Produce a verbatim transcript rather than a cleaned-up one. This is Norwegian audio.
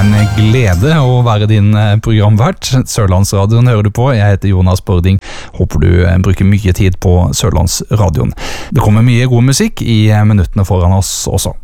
en glede å være din programvert. Sørlandsradioen hører du på. Jeg heter Jonas Bording. Håper du bruker mye tid på Sørlandsradioen. Det kommer mye god musikk i minuttene foran oss også.